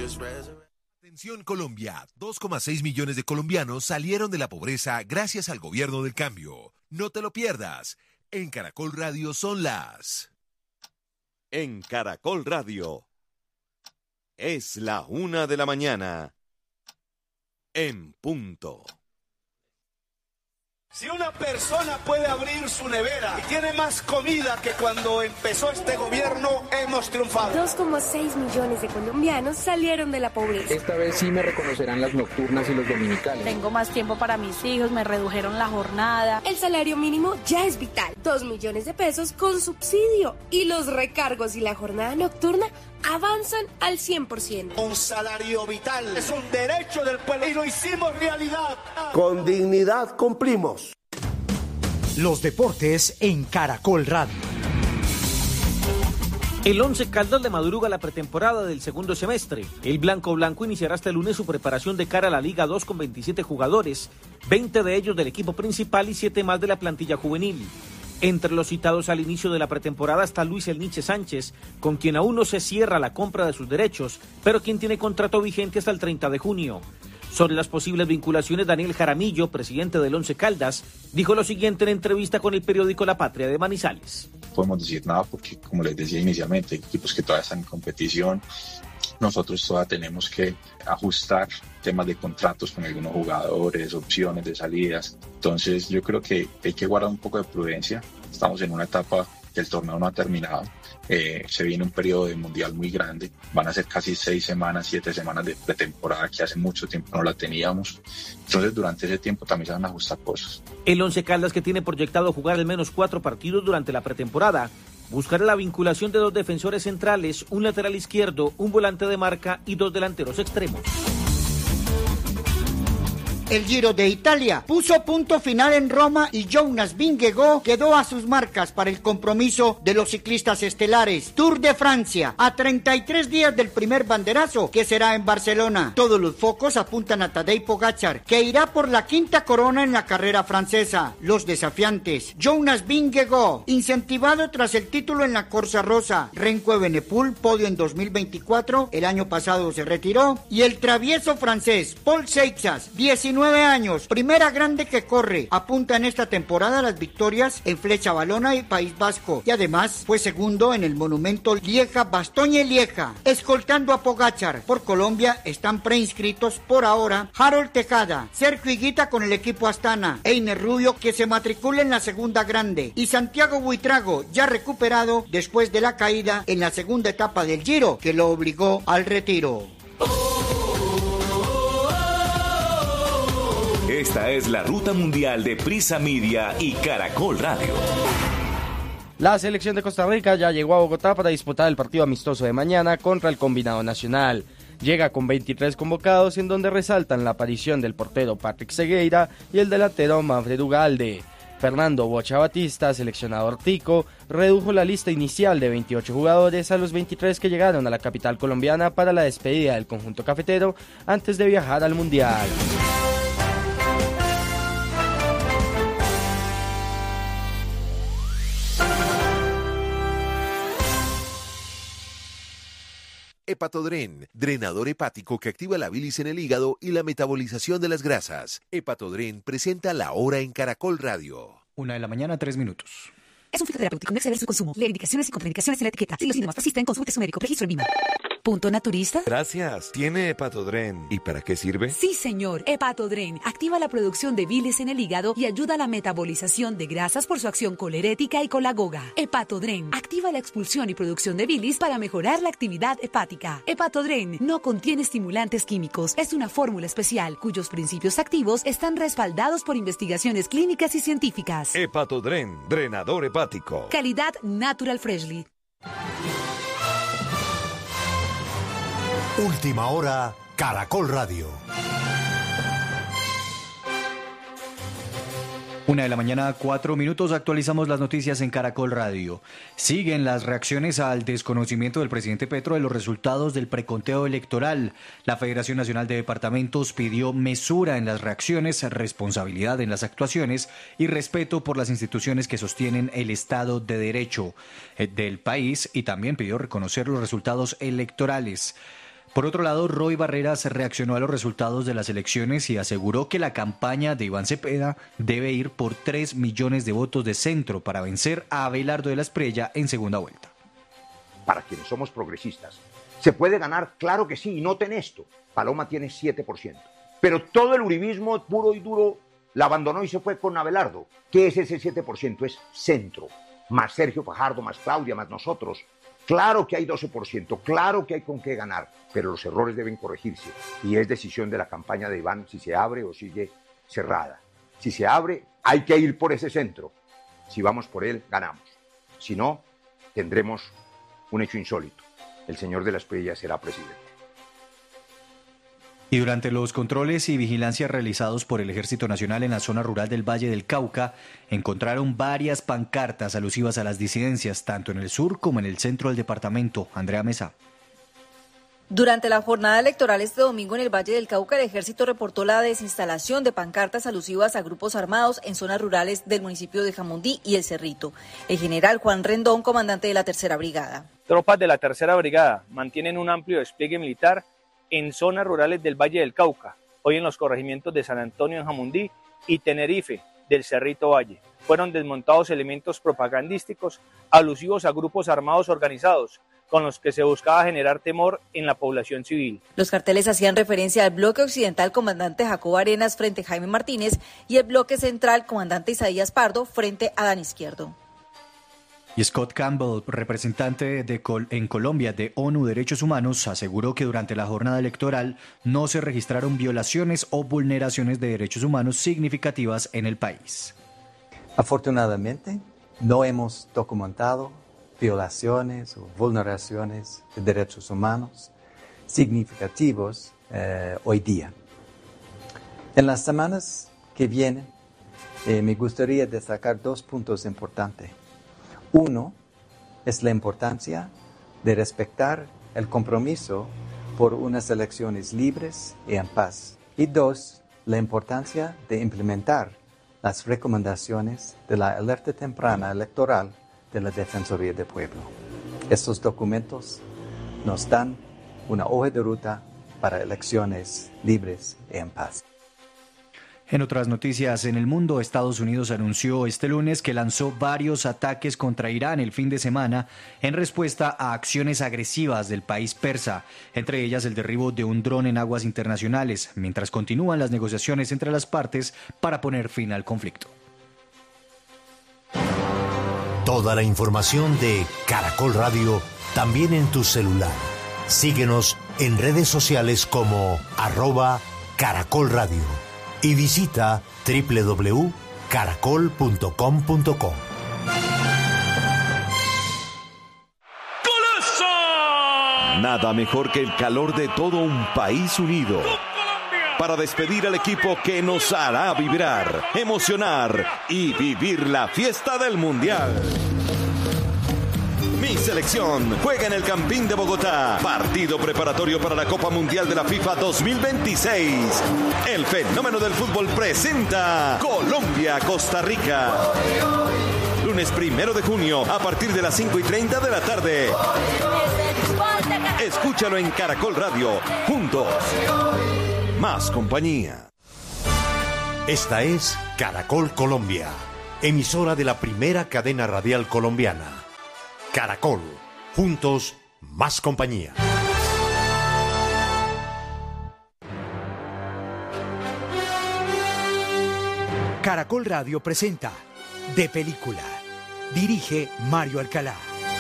Atención Colombia, 2,6 millones de colombianos salieron de la pobreza gracias al gobierno del cambio. No te lo pierdas. En Caracol Radio son las... En Caracol Radio es la 1:00 a.m. en punto. Si una persona puede abrir su nevera y tiene más comida que cuando empezó este gobierno, hemos triunfado. 2,6 millones de colombianos salieron de la pobreza. Esta vez sí me reconocerán las nocturnas y los dominicales. Tengo más tiempo para mis hijos, me redujeron la jornada. El salario mínimo ya es vital. 2 millones de pesos con subsidio. Y los recargos y la jornada nocturna avanzan al 100%. Un salario vital es un derecho del pueblo y lo hicimos realidad. Con dignidad cumplimos. Los deportes en Caracol Radio. El Once Caldas le madruga la pretemporada del segundo semestre. El Blanco iniciará este lunes su preparación de cara a la Liga 2 con 27 jugadores, 20 de ellos del equipo principal y 7 más de la plantilla juvenil. Entre los citados al inicio de la pretemporada está Luis El Niche Sánchez, con quien aún no se cierra la compra de sus derechos, pero quien tiene contrato vigente hasta el 30 de junio. Sobre las posibles vinculaciones, Daniel Jaramillo, presidente del Once Caldas, dijo lo siguiente en entrevista con el periódico La Patria de Manizales. No podemos decir nada porque, como les decía inicialmente, hay equipos que todavía están en competición. Nosotros todavía tenemos que ajustar temas de contratos con algunos jugadores, opciones de salidas. Entonces yo creo que hay que guardar un poco de prudencia. Estamos en una etapa que el torneo no ha terminado. Se viene un periodo de mundial muy grande. Van a ser casi 6 semanas, 7 semanas de pretemporada que hace mucho tiempo no la teníamos. Entonces durante ese tiempo también se van a ajustar cosas. El Once Caldas, que tiene proyectado jugar al menos 4 partidos durante la pretemporada, buscará la vinculación de 2 defensores centrales, un lateral izquierdo, un volante de marca y 2 delanteros extremos. El Giro de Italia puso punto final en Roma y Jonas Vingegaard quedó a sus marcas para el compromiso de los ciclistas estelares. Tour de Francia, a 33 días del primer banderazo, que será en Barcelona. Todos los focos apuntan a Tadej Pogačar, que irá por la 5ª corona en la carrera francesa. Los desafiantes: Jonas Vingegaard, incentivado tras el título en la Corsa Rosa; Remco Evenepoel, podio en 2024, el año pasado se retiró; y el travieso francés Paul Seixas, 19 años, primera grande que corre, apunta en esta temporada las victorias en Flecha Valona y País Vasco, y además fue segundo en el monumento Lieja-Bastogne-Lieja. Escoltando a Pogačar por Colombia están preinscritos por ahora Harold Tejada, Sergio Higuita con el equipo Astana, Einer Rubio, que se matricula en la segunda grande, y Santiago Buitrago, ya recuperado después de la caída en la segunda etapa del Giro que lo obligó al retiro. Esta es la ruta mundial de Prisa Media y Caracol Radio. La selección de Costa Rica ya llegó a Bogotá para disputar el partido amistoso de mañana contra el combinado nacional. Llega con 23 convocados, en donde resaltan la aparición del portero Patrick Segueira y el delantero Manfred Ugalde. Fernando Bocha Batista, seleccionador tico, redujo la lista inicial de 28 jugadores a los 23 que llegaron a la capital colombiana para la despedida del conjunto cafetero antes de viajar al Mundial. Hepatodren, drenador hepático que activa la bilis en el hígado y la metabolización de las grasas. Hepatodren presenta La Hora en Caracol Radio. 1:00 a.m, 3 minutos. Es un fitoterapéutico, no exceder su consumo. Lee indicaciones y contraindicaciones en la etiqueta. Si los síntomas persisten, consulte a su médico. Registro en VIMA. ¿Punto naturista? Gracias. ¿Tiene Hepatodren? ¿Y para qué sirve? Sí, señor. Hepatodren activa la producción de bilis en el hígado y ayuda a la metabolización de grasas por su acción colerética y colagoga. Hepatodren activa la expulsión y producción de bilis para mejorar la actividad hepática. Hepatodren no contiene estimulantes químicos. Es una fórmula especial cuyos principios activos están respaldados por investigaciones clínicas y científicas. Hepatodren, drenador hepático. Calidad Natural Freshly. Última hora, Caracol Radio. 1:00 a.m, 4 minutos. Actualizamos las noticias en Caracol Radio. Siguen las reacciones al desconocimiento del presidente Petro de los resultados del preconteo electoral. La Federación Nacional de Departamentos pidió mesura en las reacciones, responsabilidad en las actuaciones y respeto por las instituciones que sostienen el Estado de Derecho del país, y también pidió reconocer los resultados electorales. Por otro lado, Roy Barreras reaccionó a los resultados de las elecciones y aseguró que la campaña de Iván Cepeda debe ir por 3 millones de votos de centro para vencer a Abelardo de la Espriella en segunda vuelta. Para quienes somos progresistas, ¿se puede ganar? Claro que sí, y noten esto, Paloma tiene 7%, pero todo el uribismo puro y duro la abandonó y se fue con Abelardo. ¿Qué es ese 7%? Es centro, más Sergio Fajardo, más Claudia, más nosotros. Claro que hay 12%, claro que hay con qué ganar, pero los errores deben corregirse y es decisión de la campaña de Iván si se abre o sigue cerrada. Si se abre, hay que ir por ese centro. Si vamos por él, ganamos. Si no, tendremos un hecho insólito. El señor de la Espriella será presidente. Y durante los controles y vigilancias realizados por el Ejército Nacional en la zona rural del Valle del Cauca, encontraron varias pancartas alusivas a las disidencias, tanto en el sur como en el centro del departamento. Andrea Mesa. Durante la jornada electoral este domingo en el Valle del Cauca, el Ejército reportó la desinstalación de pancartas alusivas a grupos armados en zonas rurales del municipio de Jamundí y El Cerrito. El general Juan Rendón, comandante de la Tercera Brigada. Tropas de la Tercera Brigada mantienen un amplio despliegue militar en zonas rurales del Valle del Cauca, hoy en los corregimientos de San Antonio en Jamundí y Tenerife del Cerrito Valle. Fueron desmontados elementos propagandísticos alusivos a grupos armados organizados, con los que se buscaba generar temor en la población civil. Los carteles hacían referencia al bloque occidental comandante Jacobo Arenas frente a Jaime Martínez y el bloque central comandante Isaías Pardo frente a Dan Izquierdo. Y Scott Campbell, representante en Colombia de ONU Derechos Humanos, aseguró que durante la jornada electoral no se registraron violaciones o vulneraciones de derechos humanos significativas en el país. Afortunadamente, no hemos documentado violaciones o vulneraciones de derechos humanos significativos hoy día. En las semanas que vienen, me gustaría destacar 2 puntos importantes. Uno es la importancia de respetar el compromiso por unas elecciones libres y en paz. Y 2, la importancia de implementar las recomendaciones de la alerta temprana electoral de la Defensoría del Pueblo. Estos documentos nos dan una hoja de ruta para elecciones libres y en paz. En otras noticias en el mundo, Estados Unidos anunció este lunes que lanzó varios ataques contra Irán el fin de semana en respuesta a acciones agresivas del país persa, entre ellas el derribo de un dron en aguas internacionales, mientras continúan las negociaciones entre las partes para poner fin al conflicto. Toda la información de Caracol Radio también en tu celular. Síguenos en redes sociales como @Caracol Radio. Y visita www.caracol.com.co. Nada mejor que el calor de todo un país unido para despedir al equipo que nos hará vibrar, emocionar y vivir la fiesta del Mundial. Mi selección juega en el Campín de Bogotá. Partido preparatorio para la Copa Mundial de la FIFA 2026. El fenómeno del fútbol presenta Colombia-Costa Rica. Lunes 1 de junio a partir de las 5:30 de la tarde. Escúchalo en Caracol Radio. Juntos. Más compañía. Esta es Caracol Colombia, emisora de la primera cadena radial colombiana. Caracol, juntos, más compañía. Caracol Radio presenta De Película. Dirige Mario Alcalá.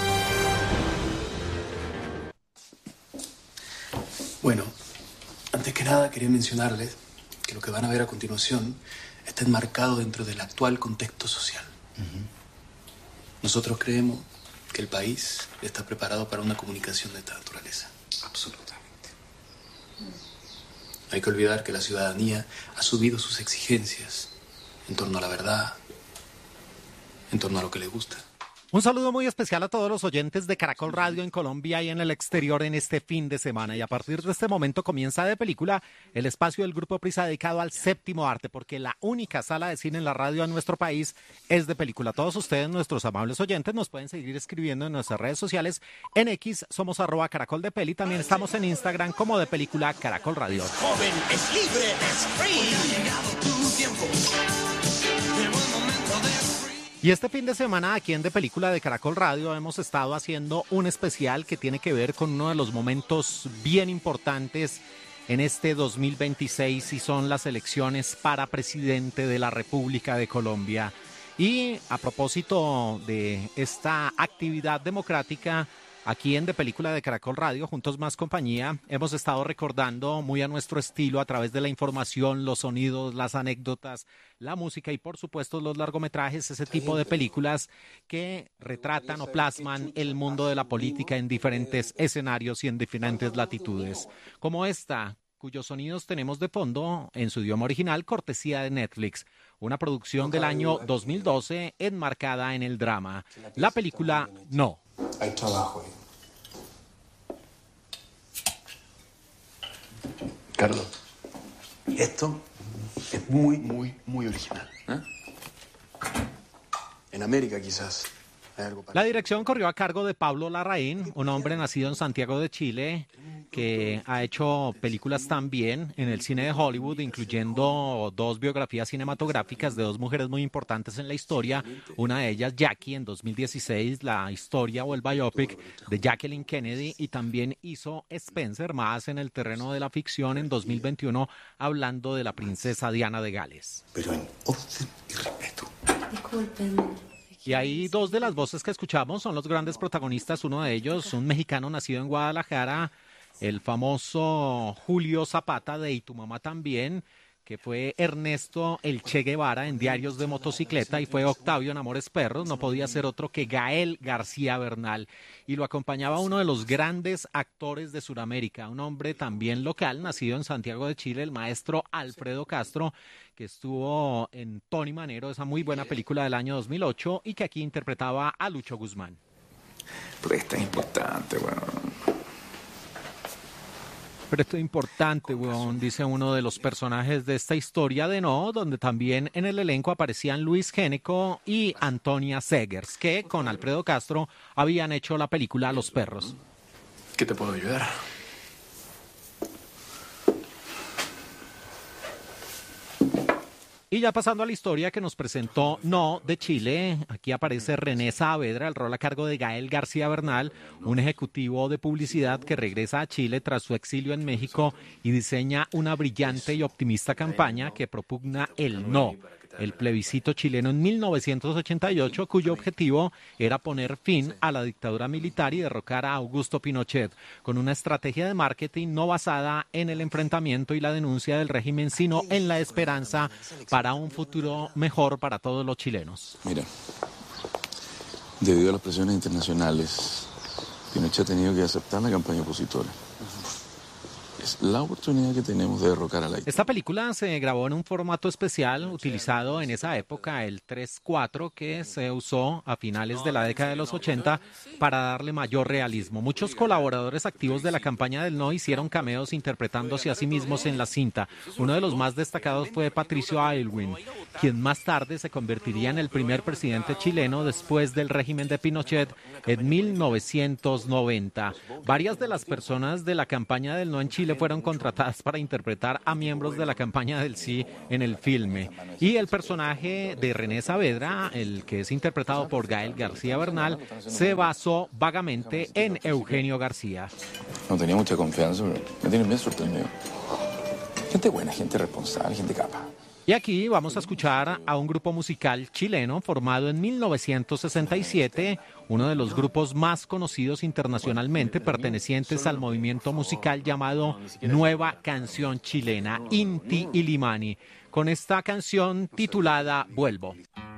Bueno, antes que nada quería mencionarles que lo que van a ver a continuación está enmarcado dentro del actual contexto social. Nosotros creemos que el país está preparado para una comunicación de esta naturaleza. Absolutamente. No hay que olvidar que la ciudadanía ha subido sus exigencias en torno a la verdad, en torno a lo que le gusta. Un saludo muy especial a todos los oyentes de Caracol Radio en Colombia y en el exterior en este fin de semana. Y a partir de este momento comienza De Película, el espacio del Grupo Prisa dedicado al séptimo arte, porque la única sala de cine en la radio en nuestro país es De Película. Todos ustedes, nuestros amables oyentes, nos pueden seguir escribiendo en nuestras redes sociales. En X somos @CaracolDePeli. También estamos en Instagram como De Película Caracol Radio. Joven, es libre, es free. Ha llegado tu tiempo. Llegó el momento de... Y este fin de semana aquí en De Película de Caracol Radio hemos estado haciendo un especial que tiene que ver con uno de los momentos bien importantes en este 2026 y son las elecciones para presidente de la República de Colombia. Y a propósito de esta actividad democrática, aquí en De Película de Caracol Radio, Juntos Más Compañía, hemos estado recordando muy a nuestro estilo a través de la información, los sonidos, las anécdotas, la música y por supuesto los largometrajes, ese tipo de películas que retratan o plasman el mundo de la política en diferentes escenarios y en diferentes latitudes, como esta, cuyos sonidos tenemos de fondo en su idioma original, cortesía de Netflix, una producción del año 2012 enmarcada en el drama. La película No. Hay trabajo ahí. Carlos, esto es muy original. En América quizás hay algo parecido. La dirección corrió a cargo de Pablo Larraín, un hombre nacido en Santiago de Chile, que ha hecho películas también en el cine de Hollywood, incluyendo 2 biografías cinematográficas de 2 mujeres muy importantes en la historia. Una de ellas, Jackie, en 2016, la historia o el biopic de Jacqueline Kennedy, y también hizo Spencer, más en el terreno de la ficción, en 2021, hablando de la princesa Diana de Gales. Pero en orden y respeto. Disculpen. Y ahí 2 de las voces que escuchamos son los grandes protagonistas, uno de ellos, un mexicano nacido en Guadalajara, el famoso Julio Zapata de Y tu mamá también, que fue Ernesto el Che Guevara en Diarios de Motocicleta, y fue Octavio en Amores Perros, no podía ser otro que Gael García Bernal, y lo acompañaba uno de los grandes actores de Sudamérica, un hombre también local, nacido en Santiago de Chile, el maestro Alfredo Castro, que estuvo en Tony Manero, esa muy buena película del año 2008, y que aquí interpretaba a Lucho Guzmán. Pero esto es importante, bueno. Pero esto es importante, weón, dice uno de los personajes de esta historia de No, donde también en el elenco aparecían Luis Géneco y Antonia Segers, que con Alfredo Castro habían hecho la película Los Perros. ¿Qué te puedo ayudar? Y ya pasando a la historia que nos presentó No de Chile, aquí aparece René Saavedra, el rol a cargo de Gael García Bernal, un ejecutivo de publicidad que regresa a Chile tras su exilio en México y diseña una brillante y optimista campaña que propugna el no, el plebiscito chileno en 1988, cuyo objetivo era poner fin a la dictadura militar y derrocar a Augusto Pinochet, con una estrategia de marketing no basada en el enfrentamiento y la denuncia del régimen, sino en la esperanza para un futuro mejor para todos los chilenos. Mira, debido a las presiones internacionales, Pinochet ha tenido que aceptar la campaña opositora. Es la oportunidad que tenemos de derrocar a la... Esta película se grabó en un formato especial utilizado en esa época, el 3:4, que se usó a finales de la década de los 80 para darle mayor realismo. Muchos colaboradores activos de la campaña del No hicieron cameos interpretándose a sí mismos en la cinta. Uno de los más destacados fue Patricio Aylwin, quien más tarde se convertiría en el primer presidente chileno después del régimen de Pinochet en 1990. Varias de las personas de la campaña del No en Chile fueron contratadas para interpretar a miembros de la campaña del sí en el filme. Y el personaje de René Saavedra, el que es interpretado por Gael García Bernal, se basó vagamente en Eugenio García. No tenía mucha confianza, pero me tienen bien sorprendido. Gente buena, gente responsable, gente capaz. Y aquí vamos a escuchar a un grupo musical chileno formado en 1967, uno de los grupos más conocidos internacionalmente, pertenecientes al movimiento musical llamado Nueva Canción Chilena, Inti Illimani, con esta canción titulada Vuelvo.